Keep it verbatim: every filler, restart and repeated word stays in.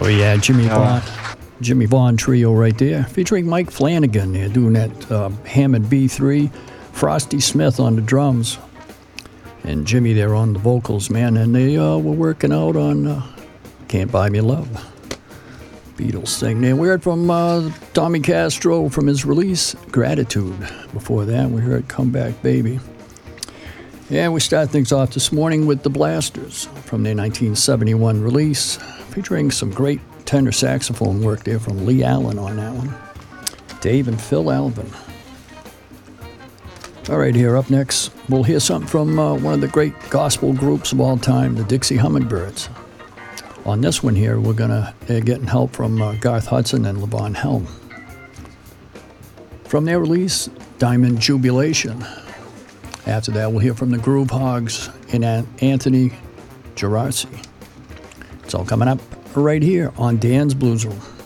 Oh yeah, Jimmy Yeah. Vaughn, Jimmy Vaughn trio right there, featuring Mike Flanagan. They're doing that uh, Hammond B three, Frosty Smith on the drums, and Jimmy there on the vocals, man. And they uh, were working out on uh, "Can't Buy Me Love," Beatles thing. There, we heard from uh, Tommy Castro from his release "Gratitude." Before that, we heard "Come Back, Baby." And we start things off this morning with the Blasters from their nineteen seventy-one release, featuring some great tenor saxophone work there from Lee Allen on that one. Dave and Phil Alvin. All right, here up next, we'll hear something from uh, one of the great gospel groups of all time, the Dixie Hummingbirds. On this one here, we're gonna they're getting help from uh, Garth Hudson and Levon Helm. From their release, Diamond Jubilation. After that, we'll hear from the Groove Hogs and Anthony Gerarsi. It's all coming up right here on Dan's Blues Room.